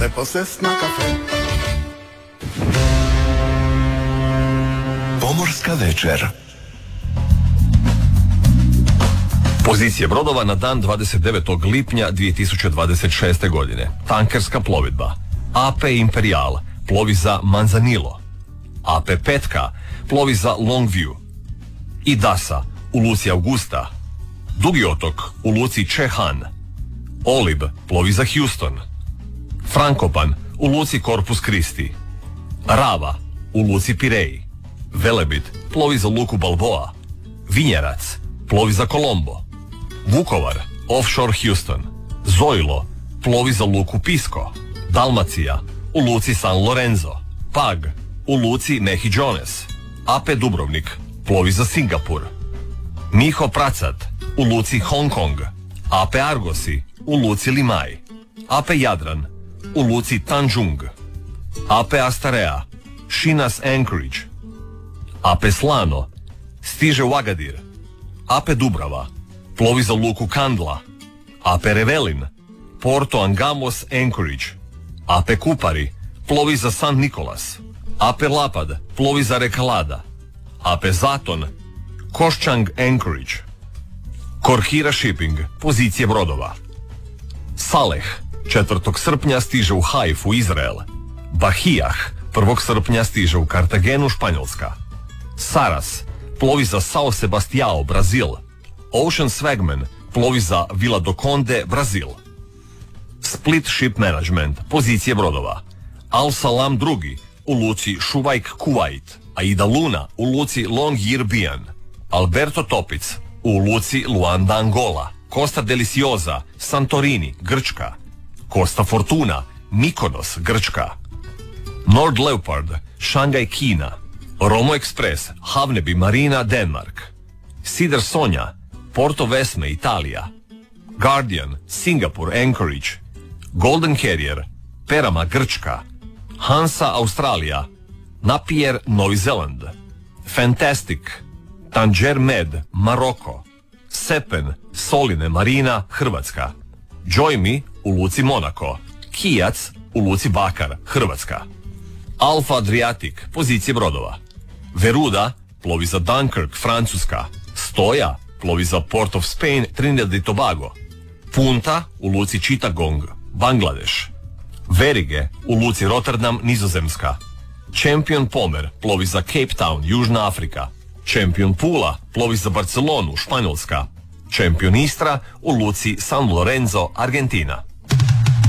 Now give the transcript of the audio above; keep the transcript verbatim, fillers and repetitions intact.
lepo sest na kafe. Pomorska večer. Pozicije brodova na dan dvadeset devetog lipnja dvije tisuće dvadeset šeste. godine. Tankerska plovidba. A P Imperial plovi za Manzanilo. A P Petka plovi za Longview. I Dasa u luci Augusta. Dugi otok u luci Čehan. Olib plovi za Houston. Frankopan u luci Corpus Christi. Rava u luci Pirej. Velebit plovi za luku Balboa. Vinjerac plovi za Colombo. Vukovar offshore Houston. Zojlo plovi za luku Pisco. Dalmacija u luci San Lorenzo. Pag u luci Mehiđones. A P Dubrovnik plovi za Singapur. Miho Pracat u luci Hong Kong. A P Argosi u luci Limaj. A P Jadran u luci Tanjung. A P Astarea Šinas Anchorage. A P Slano stiže u Agadir. A P Dubrava plovi za luku Kandla. A P Revelin Porto Angamos Anchorage. A P Kupari plovi za San Nikolas. A P Lapad plovi za Rekalada. A P Zaton Koščang Anchorage. Korhira Shipping pozicije brodova. Saleh četvrtog srpnja stiže u Haifu, Izrael. Bahijah prvog srpnja stiže u Kartagenu, Španjolska. Saras plovi za Sao Sebastiao, Brazil. Ocean Swagman plovi za Vila do Conde, Brazil. Split Ship Management pozicije brodova. Al Salam drugi u luci Šuvajk, Kuwait. Aida Luna u luci Longyearbyen. Alberto Topic u luci Luanda, Angola. Costa Deliciosa, Santorini, Grčka. Costa Fortuna, Mykonos, Grčka. Nord Leopard, Šangaj, Kina. Romo Express, Havneby Marina, Denmark. Sidar Sonja, Porto Vesme, Italija. Guardian, Singapur, Anchorage. Golden Carrier, Perama, Grčka. Hansa, Australija. Napier, Novi Zeland. Fantastic, Tanger Med, Maroko. Sepen, Soline Marina, Hrvatska. Joy Me u luci Monako. Kijac u luci Bakar, Hrvatska. Alfa Adriatic pozicije brodova. Veruda plovi za Dunkirk, Francuska. Stoja plovi za Port of Spain, Trinidad i Tobago. Punta u luci Chittagong, Bangladeš. Verige u luci Rotterdam, Nizozemska. Champion Pomer plovi za Cape Town, Južna Afrika. Champion Pula plovi za Barcelonu, Španjolska. Champion Istra u luci San Lorenzo, Argentina.